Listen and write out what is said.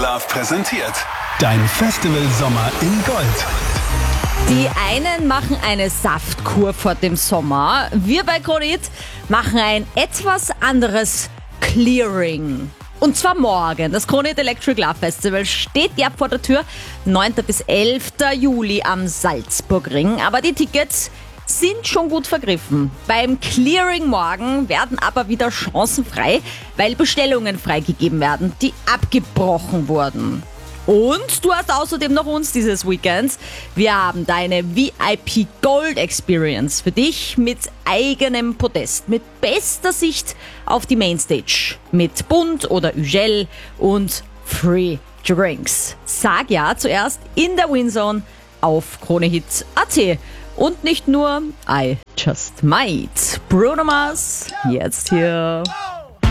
Love präsentiert. Dein Festival-Sommer in Gold. Die einen machen eine Saftkur vor dem Sommer. Wir bei Krone Hit machen ein etwas anderes Clearing. Und zwar morgen. Das Krone Hit Electric Love Festival steht ja vor der Tür. 9. bis 11. Juli am Salzburgring. Aber die Tickets sind schon gut vergriffen. Beim Clearing morgen werden aber wieder Chancen frei, weil Bestellungen freigegeben werden, die abgebrochen wurden. Und du hast außerdem noch uns dieses Weekend. Wir haben deine VIP Gold Experience für dich mit eigenem Podest, mit bester Sicht auf die Mainstage, mit Bund oder Ugel und Free Drinks. Sag ja zuerst in der Winzone auf KroneHit.at. Und nicht nur I Just Might. Bruno Mars, jetzt hier.